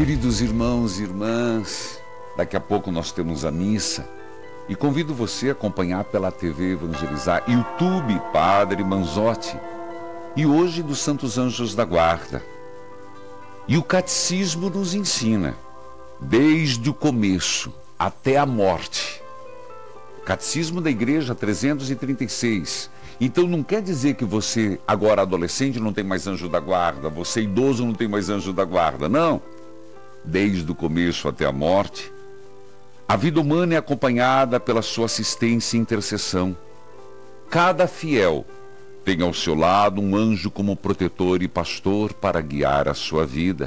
Queridos irmãos e irmãs, daqui a pouco nós temos a missa e convido você a acompanhar pela TV Evangelizar, YouTube Padre Manzotti, e hoje dos Santos Anjos da Guarda. E o Catecismo nos ensina, desde o começo até a morte. Catecismo da Igreja 336. Então não quer dizer que você, agora adolescente, não tem mais anjo da guarda, você idoso não tem mais anjo da guarda, não. Desde o começo até a morte, a vida humana é acompanhada pela sua assistência e intercessão. Cada fiel tem ao seu lado um anjo como protetor e pastor para guiar a sua vida.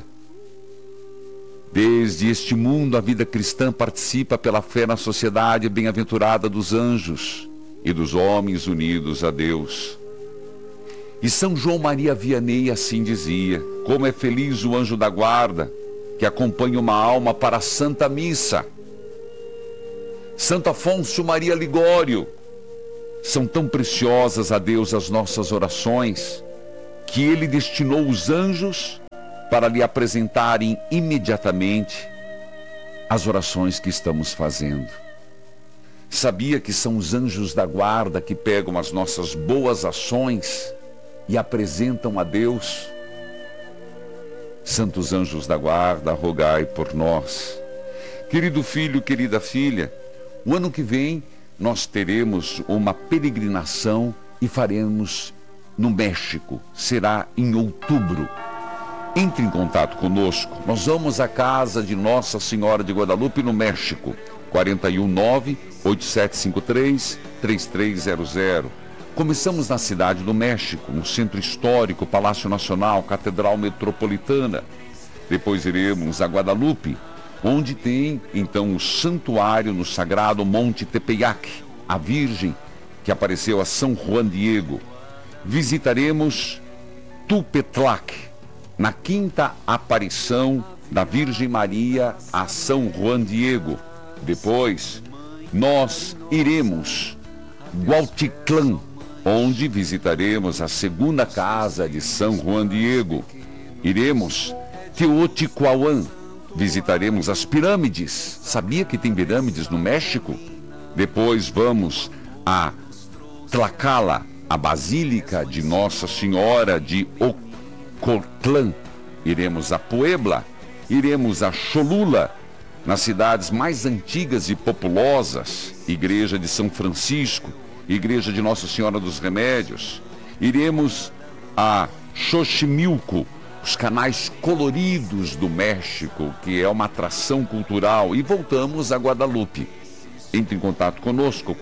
Desde este mundo, a vida cristã participa pela fé na sociedade bem-aventurada dos anjos e dos homens unidos a Deus. E São João Maria Vianney assim dizia: como é feliz o anjo da guarda, que acompanha uma alma para a Santa Missa. Santo Afonso Maria Ligório: são tão preciosas a Deus as nossas orações, que ele destinou os anjos para lhe apresentarem imediatamente as orações que estamos fazendo. Sabia que são os anjos da guarda que pegam as nossas boas ações e apresentam a Deus? Santos anjos da guarda, rogai por nós. Querido filho, querida filha, o ano que vem nós teremos uma peregrinação e faremos no México. Será em outubro. Entre em contato conosco. Nós vamos à casa de Nossa Senhora de Guadalupe no México. 419-8753-3300. Começamos na cidade do México, no Centro Histórico, Palácio Nacional, Catedral Metropolitana. Depois iremos a Guadalupe, onde tem então o santuário no sagrado Monte Tepeyac, a Virgem que apareceu a São Juan Diego. Visitaremos Tupetlac, na quinta aparição da Virgem Maria a São Juan Diego. Depois nós iremos Gualticlán, onde visitaremos a segunda casa de São Juan Diego. Iremos Teotihuacan, visitaremos as pirâmides. Sabia que tem pirâmides no México? Depois vamos a Tlaxcala, a Basílica de Nossa Senhora de Ocotlán. Iremos a Puebla, iremos a Cholula, nas cidades mais antigas e populosas, Igreja de São Francisco, Igreja de Nossa Senhora dos Remédios. Iremos a Xochimilco, os canais coloridos do México, que é uma atração cultural, e voltamos a Guadalupe. Entre em contato conosco,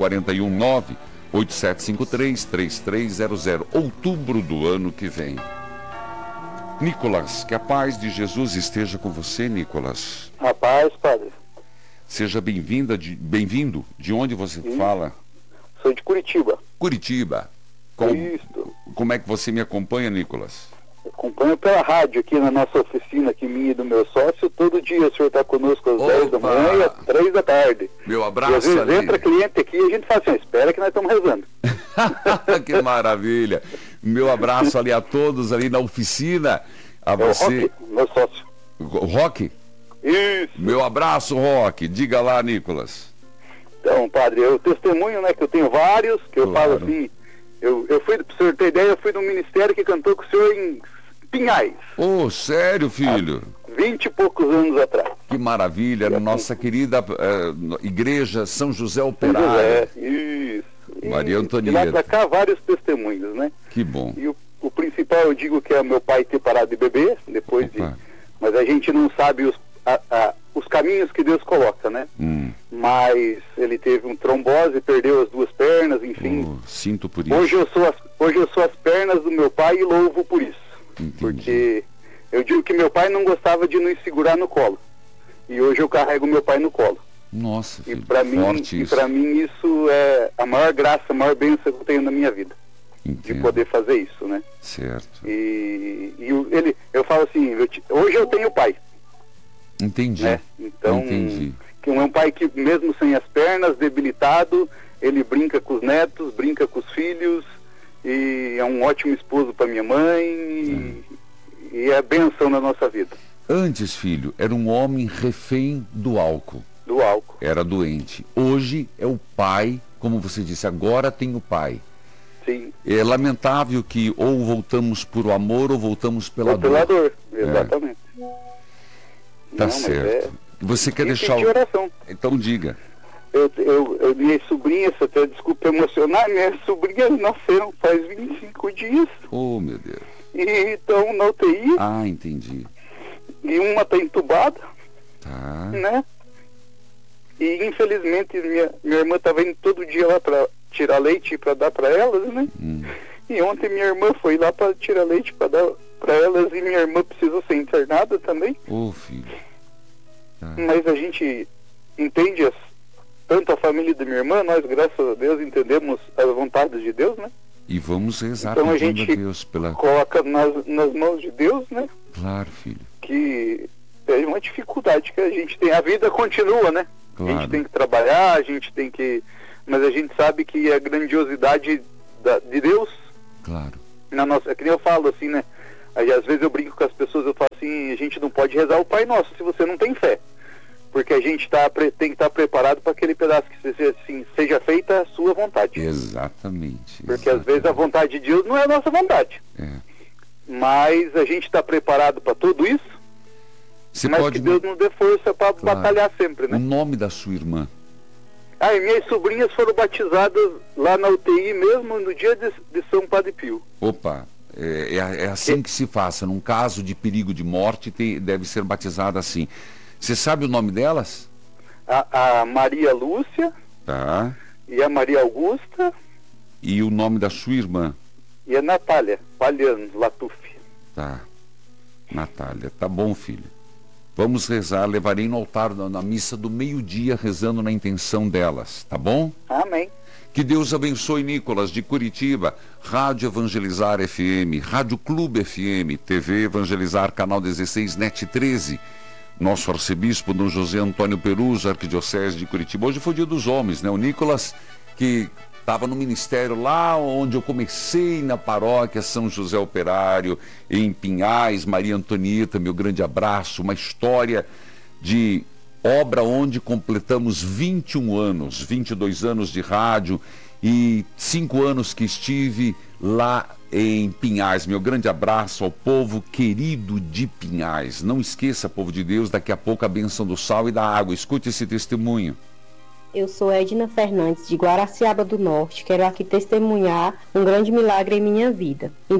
419-8753-3300, outubro do ano que vem. Nicolas, que a paz de Jesus esteja com você, Nicolas. A paz, padre. Seja bem-vindo. De onde você fala? Sou de Curitiba. Curitiba. Como é que você me acompanha, Nicolas? Acompanho pela rádio aqui na nossa oficina, aqui minha e do meu sócio. Todo dia o senhor está conosco às 10 da manhã e às 3 da tarde. Meu abraço. E às vezes ali. Entra cliente aqui e a gente fala assim: espera que nós estamos rezando. Que maravilha. Meu abraço ali a todos ali na oficina. A você. Roque, meu sócio. Roque? Isso. Meu abraço, Roque. Diga lá, Nicolas. Então, padre, eu testemunho, né, que eu tenho vários, que eu falo assim. Eu fui, pra o senhor ter ideia, eu fui do ministério que cantou com o senhor em Pinhais. Oh, sério, filho? 20 e poucos anos atrás. Que maravilha, na nossa querida igreja São José Operário. São José, isso. Maria Antonieta. E lá pra cá, vários testemunhos, né? Que bom. E o principal, eu digo que é meu pai ter parado de beber, depois de... Mas a gente não sabe os caminhos que Deus coloca, né? Mas ele teve um trombose, perdeu as duas pernas, enfim. Sinto por isso. Hoje eu sou as pernas do meu pai e louvo por isso. Entendi. Porque eu digo que meu pai não gostava de nos segurar no colo. E hoje eu carrego meu pai no colo. Nossa, filho, e para mim isso é a maior graça, a maior bênção que eu tenho na minha vida. Entendo. De poder fazer isso, né? Certo. Eu falo assim, hoje eu tenho pai. Entendi. Né? Então, entendi. Que é um pai que mesmo sem as pernas, debilitado, ele brinca com os netos, brinca com os filhos, e é um ótimo esposo para minha mãe, e é bênção na nossa vida. Antes, filho, era um homem refém do álcool. Do álcool. Era doente. Hoje é o pai, como você disse, agora tem o pai. Sim. É lamentável que ou voltamos por amor ou voltamos pela dor. Pela dor, exatamente. Tá certo. Você quer deixar de oração. Então diga. Minhas sobrinhas, até desculpa emocionar, minhas sobrinhas nasceram faz 25 dias. Oh, meu Deus. E estão na UTI. Ah, entendi. E uma está entubada. Tá. Né? E infelizmente minha irmã estava indo todo dia lá para tirar leite para dar para elas, né? E ontem minha irmã foi lá para tirar leite para dar para elas e minha irmã precisou ser internada também. Ô, filho. Tá. Mas a gente entende tanto a família da minha irmã, nós, graças a Deus, entendemos as vontades de Deus, né? E vamos rezar então a pedindo gente a Deus pela... coloca nas mãos de Deus, né? Claro, filho. Que é uma dificuldade que a gente tem. A vida continua, né? Claro. A gente tem que trabalhar, a gente tem que... Mas a gente sabe que a grandiosidade de Deus... Claro. Na nossa... É que nem eu falo assim, né? Aí, às vezes eu brinco com as pessoas, eu falo assim, a gente não pode rezar o Pai Nosso se você não tem fé. Porque a gente tem que estar preparado para aquele pedaço que seja feita a sua vontade. Exatamente. Porque às vezes a vontade de Deus não é a nossa vontade. Mas a gente está preparado para tudo isso. Mas que Deus nos dê força para batalhar sempre, né? O nome da sua irmã? E minhas sobrinhas foram batizadas lá na UTI mesmo no dia de São Padre Pio. Opa, é assim que se faça. Num caso de perigo de morte, deve ser batizada assim. Você sabe o nome delas? A Maria Lúcia. Tá. E a Maria Augusta. E o nome da sua irmã? E a Natália Palhano Latuf. Tá. Natália, tá bom, filho. Vamos rezar, levarei no altar na missa do meio-dia, rezando na intenção delas, tá bom? Amém. Que Deus abençoe Nicolas de Curitiba, Rádio Evangelizar FM, Rádio Clube FM, TV Evangelizar, Canal 16, NET 13. Nosso arcebispo, Dom José Antônio Peruso, Arquidiocese de Curitiba. Hoje foi o Dia dos Homens, né? O Nicolas, que estava no ministério lá onde eu comecei, na paróquia São José Operário, em Pinhais, Maria Antonieta, meu grande abraço. Uma história de obra onde completamos 21 anos, 22 anos de rádio e 5 anos que estive lá em Pinhais. Meu grande abraço ao povo querido de Pinhais. Não esqueça, povo de Deus, daqui a pouco a bênção do sal e da água. Escute esse testemunho. Eu sou Edna Fernandes, de Guaraciaba do Norte. Quero aqui testemunhar um grande milagre em minha vida. Em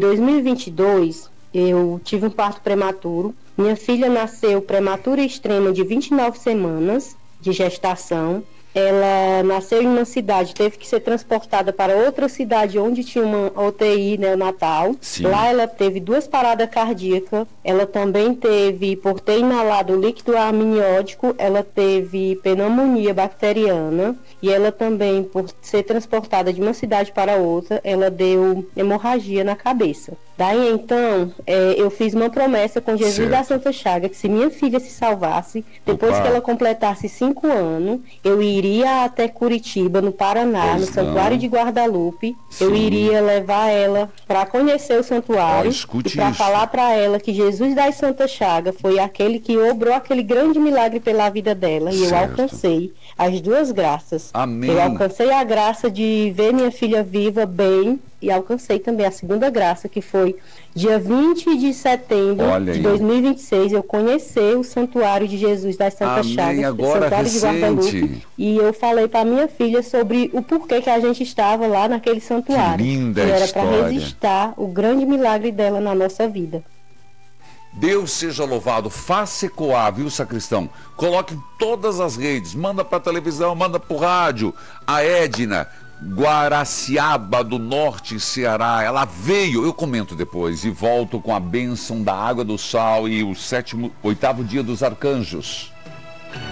2022, eu tive um parto prematuro. Minha filha nasceu prematura e extrema de 29 semanas de gestação. Ela nasceu em uma cidade, teve que ser transportada para outra cidade onde tinha uma UTI neonatal. Sim. Lá ela teve 2 paradas cardíacas. Ela também teve, por ter inalado líquido amniótico, ela teve pneumonia bacteriana. E ela também, por ser transportada de uma cidade para outra, ela deu hemorragia na cabeça. Daí então, eu fiz uma promessa com Jesus da Santa Chaga, que se minha filha se salvasse, depois que ela completasse 5 anos, eu iria até Curitiba, no Paraná, no Santuário de Guadalupe. Sim. Eu iria levar ela para conhecer o santuário e para falar para ela que Jesus da Santa Chaga foi aquele que obrou aquele grande milagre pela vida dela. E eu alcancei as 2 graças. Amém. Eu alcancei a graça de ver minha filha viva, bem, e alcancei também a segunda graça, que foi dia 20 de setembro de 2026, eu conheci o Santuário de Jesus das Santas Chagas, agora Santuário recente. de Guadalupe, e eu falei para minha filha sobre o porquê que a gente estava lá naquele santuário. Que linda e era história. para registrar o grande milagre dela na nossa vida. Deus seja louvado. Faça ecoar, viu, sacristão? Coloque em todas as redes, manda para televisão, manda para o rádio. A Edna, Guaraciaba do Norte, Ceará, ela veio, eu comento depois, e volto com a bênção da água do sal e o 8º dia dos arcanjos.